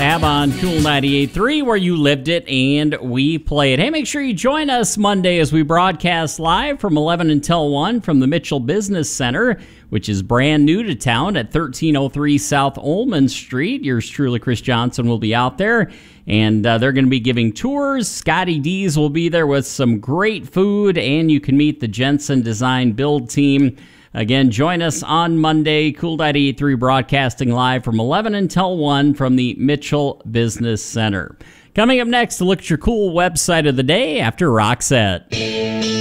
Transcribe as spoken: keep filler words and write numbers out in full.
Tab on Cool ninety-eight point three, where you lived it and we play it. Hey, make sure you join us Monday as we broadcast live from eleven until one from the Mitchell Business Center, which is brand new to town at thirteen oh three South Ullman Street. Yours truly, Chris Johnson, will be out there, and uh, they're going to be giving tours. Scotty D's will be there with some great food, and you can meet the Jensen Design Build team. Again, join us on Monday, Cool ninety-eight point three broadcasting live from eleven until one from the Mitchell Business Center. Coming up next, to look at your cool website of the day after Roxette.